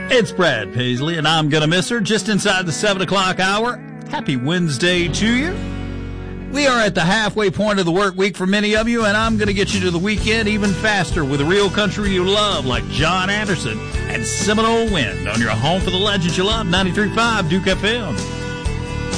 It's Brad Paisley, and I'm going to miss her just inside the 7 o'clock hour. Happy Wednesday to you. We are at the halfway point of the work week for many of you, and I'm going to get you to the weekend even faster with a real country you love like John Anderson and Seminole Wind on your home for the legends you love, 93.5 Duke FM.